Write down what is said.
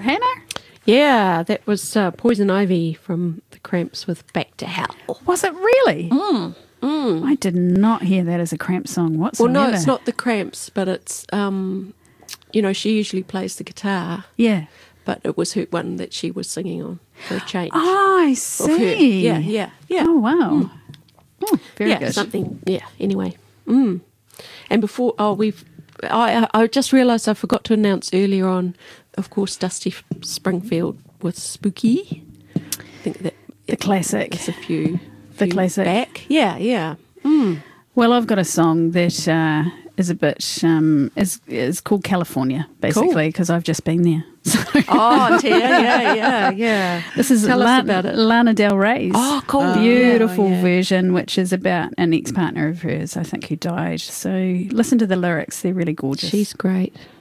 Hannah? Yeah, that was Poison Ivy from the Cramps with Back to Hell. Was it really? I did not hear that as a Cramp song whatsoever. Well, no, it's not the Cramps, but it's, she usually plays the guitar. Yeah. But it was her one that she was singing on for a change. Oh, I see. Yeah. Oh, wow. Very good. Anyway. And before, I just realised I forgot to announce earlier on, of course, Dusty Springfield with Spooky. I think that the classic. There's a few classic back. Yeah. Well, I've got a song that is a bit is called California, basically, because I've just been there. So. Oh, Tia, yeah. This is Tell us about it. Lana Del Rey's cool. Beautiful version, which is about an ex-partner of hers, I think, who died. So listen to the lyrics; they're really gorgeous. She's great.